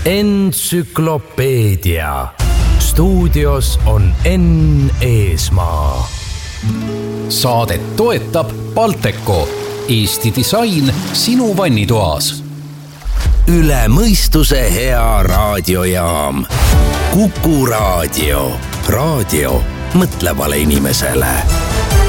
Entsüklopeedia. Stuudios on Enn Eesmaa. Saadet toetab Balteco, Eesti disain sinu vannitoas. Üle mõistuse hea raadiojaam. Kuku Raadio. Raadio mõtlevale inimesele.